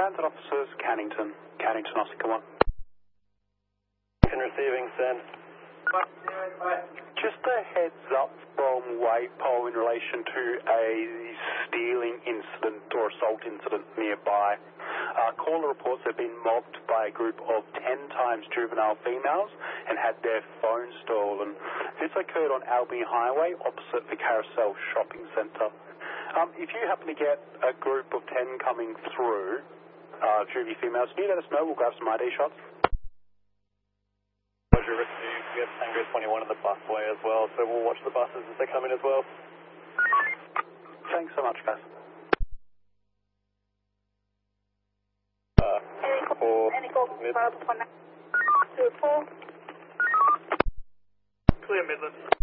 Transit officers, Cannington, Oscar 1. Receiving, send. Just a heads up from Waypole in relation to a stealing incident or assault incident nearby. Caller reports they've been mobbed by a group of 10 times juvenile females and had their phones stolen. This occurred on Albany Highway opposite the Carousel Shopping Centre. If you happen to get a group of 10 coming through, juvie females, can you let us know? We'll grab some ID shots. Roger, received. We have Tango 21 in the busway as well, so we'll watch the buses as they come in as well. Thanks so much, guys. Clear Midland.